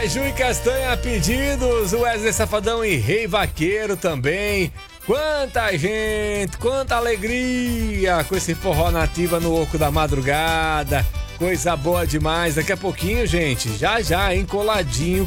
Ju e Castanha pedidos, Wesley Safadão e Rei Vaqueiro também. Quanta gente, quanta alegria com esse forró nativa no oco da madrugada. Coisa boa demais. Daqui a pouquinho, gente, já, hein? Coladinho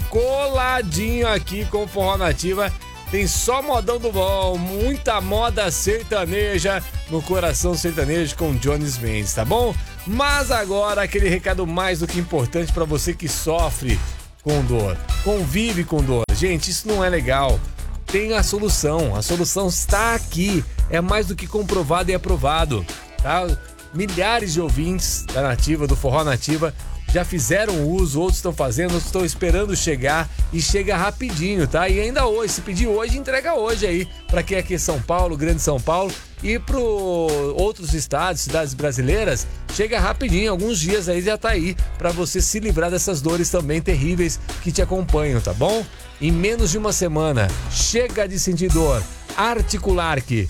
aqui com o forró nativa. Tem só modão do bom, muita moda sertaneja no coração sertanejo com Jones Mendes, tá bom? Mas agora aquele recado mais do que importante para você que sofre com dor, convive com dor. Gente, isso não é legal. Tem a solução está aqui. É mais do que comprovado e aprovado, tá? Milhares de ouvintes da Nativa, do Forró Nativa, já fizeram uso, outros estão fazendo, outros estão esperando chegar e chega rapidinho, tá? E ainda hoje, se pedir hoje, entrega hoje aí, para quem é aqui em São Paulo, Grande São Paulo e para outros estados, cidades brasileiras, chega rapidinho, alguns dias aí já tá aí, para você se livrar dessas dores também terríveis que te acompanham, tá bom? Em menos de uma semana, chega de sentir dor. Articularque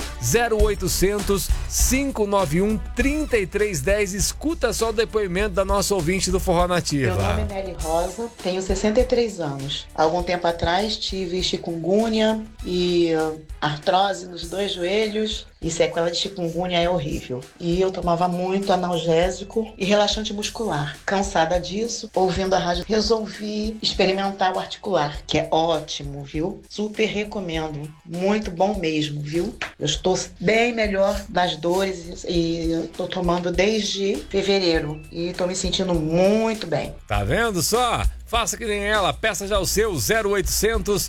0800 591 3310. Escuta só o depoimento da nossa ouvinte do Forró Nativa. Meu nome é Nelly Rosa, tenho 63 anos. Há algum tempo atrás tive chikungunya e artrose nos 2 joelhos. E sequela de chikungunya é horrível. E eu tomava muito analgésico e relaxante muscular. Cansada disso, ouvindo a rádio, resolvi experimentar o articular, que é ótimo, viu? Super recomendo. Muito bom mesmo, viu? Eu estou bem melhor das dores e estou tomando desde fevereiro. E estou me sentindo muito bem. Tá vendo só? Faça que nem ela, peça já o seu 0800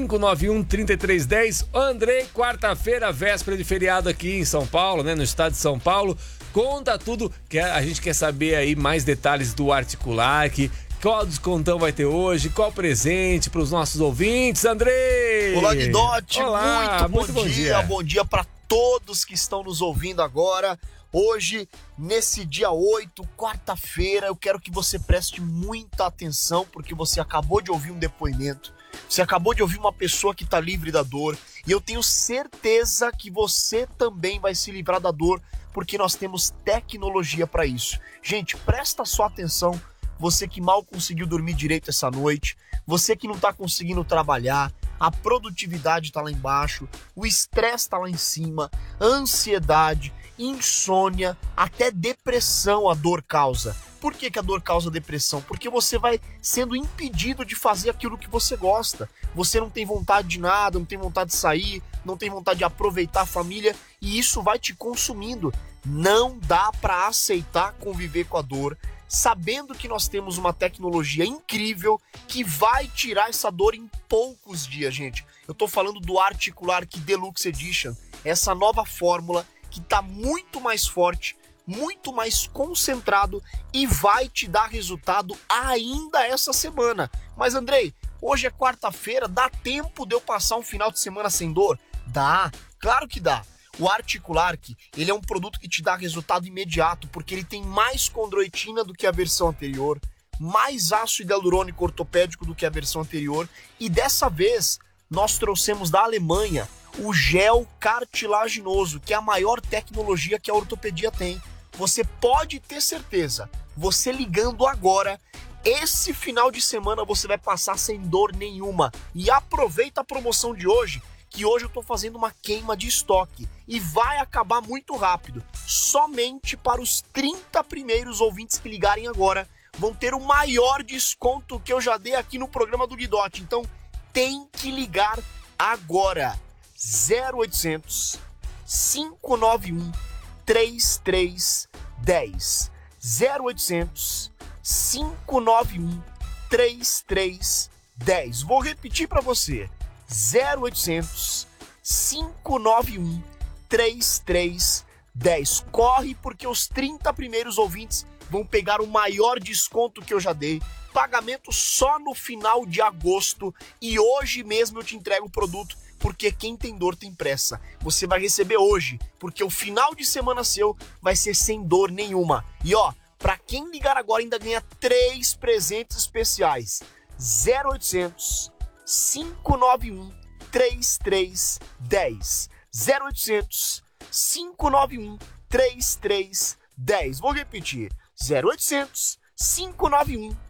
591 3310. Andrei, quarta-feira, véspera de feriado aqui em São Paulo, né, no estado de São Paulo. Conta tudo, que a gente quer saber aí mais detalhes do Articularque. Qual descontão vai ter hoje? Qual presente para os nossos ouvintes, Andrei? Olá, Guidotti. Olá, muito bom dia. Bom dia para todos que estão nos ouvindo agora. Hoje, nesse dia 8, quarta-feira, eu quero que você preste muita atenção, porque você acabou de ouvir um depoimento, você acabou de ouvir uma pessoa que está livre da dor, e eu tenho certeza que você também vai se livrar da dor, porque nós temos tecnologia para isso. Gente, presta só atenção, você que mal conseguiu dormir direito essa noite, você que não está conseguindo trabalhar, a produtividade está lá embaixo, o estresse está lá em cima, a ansiedade, insônia, até depressão a dor causa. Por que a dor causa depressão? Porque você vai sendo impedido de fazer aquilo que você gosta. Você não tem vontade de nada, não tem vontade de sair, não tem vontade de aproveitar a família e isso vai te consumindo. Não dá para aceitar conviver com a dor, sabendo que nós temos uma tecnologia incrível que vai tirar essa dor em poucos dias, gente. Eu tô falando do Articularque Deluxe Edition, essa nova fórmula que tá muito mais forte, muito mais concentrado e vai te dar resultado ainda essa semana. Mas Andrei, hoje é quarta-feira, dá tempo de eu passar um final de semana sem dor? Dá, claro que dá. O Articularque, ele é um produto que te dá resultado imediato, porque ele tem mais condroitina do que a versão anterior, mais ácido hialurônico ortopédico do que a versão anterior, e dessa vez nós trouxemos da Alemanha o gel cartilaginoso, que é a maior tecnologia que a ortopedia tem. Você pode ter certeza, você ligando agora, esse final de semana você vai passar sem dor nenhuma. E aproveita a promoção de hoje, que hoje eu tô fazendo uma queima de estoque e vai acabar muito rápido. Somente para os 30 primeiros ouvintes que ligarem agora vão ter o maior desconto que eu já dei aqui no programa do Guidotti. Então tem que ligar agora. 0800 591 3310. 0800 591 3310. Vou repetir para você. 0800 591 3310. Corre, porque os 30 primeiros ouvintes vão pegar o maior desconto que eu já dei. Pagamento só no final de agosto. E hoje mesmo eu te entrego o produto, porque quem tem dor tem pressa. Você vai receber hoje, porque o final de semana seu vai ser sem dor nenhuma. E ó, pra quem ligar agora ainda ganha 3 presentes especiais. 0800 591 3310. 0800 591 3310. Vou repetir. 0800 591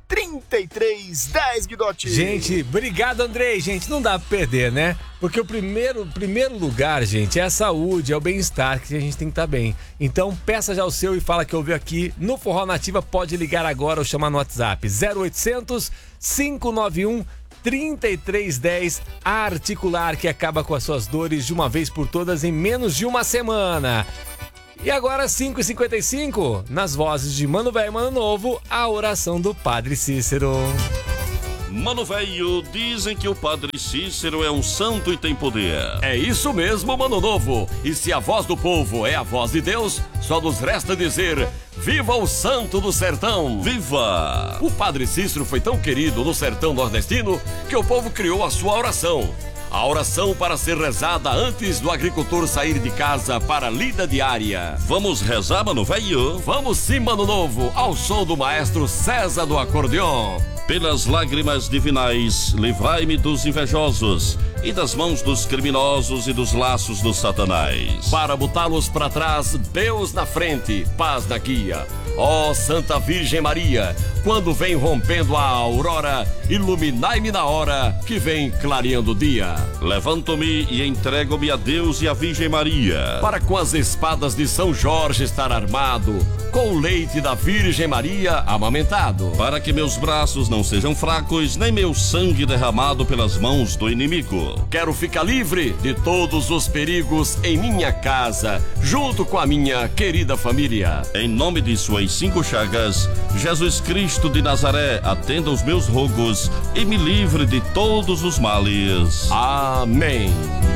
3310, Guidotti. Gente, obrigado, Andrei. Gente, não dá pra perder, né? Porque o primeiro lugar, gente, é a saúde, é o bem-estar, que a gente tem que estar bem. Então, peça já o seu e fala que ouviu aqui no Forró Nativa. Pode ligar agora ou chamar no WhatsApp 0800 591 3310, a Articular, que acaba com as suas dores de uma vez por todas em menos de uma semana. E agora, 5h55, nas vozes de Mano Velho e Mano Novo, a oração do Padre Cícero. Mano Velho, dizem que o Padre Cícero é um santo e tem poder. É isso mesmo, Mano Novo. E se a voz do povo é a voz de Deus, só nos resta dizer: viva o santo do sertão! Viva! O Padre Cícero foi tão querido no sertão nordestino que o povo criou a sua oração. A oração para ser rezada antes do agricultor sair de casa para a lida diária. Vamos rezar, Mano Velho? Vamos sim, Mano Novo, ao som do maestro César do acordeon. Pelas lágrimas divinais, livrai-me dos invejosos e das mãos dos criminosos e dos laços do Satanás. Para botá-los para trás, Deus na frente, paz na guia. Ó Santa Virgem Maria, quando vem rompendo a aurora, iluminai-me na hora que vem clareando o dia. Levanto-me e entrego-me a Deus e à Virgem Maria, para com as espadas de São Jorge estar armado, com o leite da Virgem Maria amamentado, para que meus braços não sejam fracos, nem meu sangue derramado pelas mãos do inimigo. Quero ficar livre de todos os perigos em minha casa, junto com a minha querida família. Em nome de suas 5 chagas, Jesus Cristo de Nazaré, atenda os meus rogos e me livre de todos os males. Amém.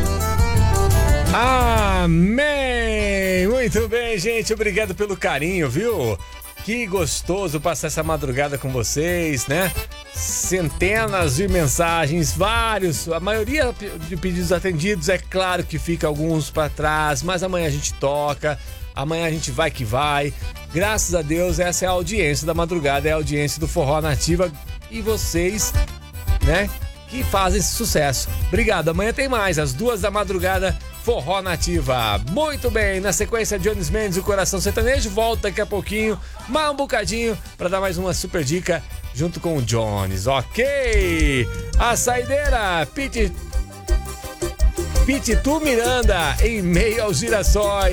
Amém! Muito bem, gente. Obrigado pelo carinho, viu? Que gostoso passar essa madrugada com vocês, né? Centenas de mensagens, vários, a maioria de pedidos atendidos. É claro que fica alguns para trás, mas amanhã a gente toca, amanhã a gente vai que vai. Graças a Deus, essa é a audiência da madrugada, é a audiência do Forró Nativa e vocês, né, que fazem esse sucesso. Obrigado, amanhã tem mais, às 2 da madrugada, Forró Nativa. Muito bem, na sequência, Jones Mendes, o Coração Sertanejo, volta daqui a pouquinho, mais um bocadinho, para dar mais uma super dica junto com o Jones, ok? A saideira, Pitu Miranda, em meio aos girassóis.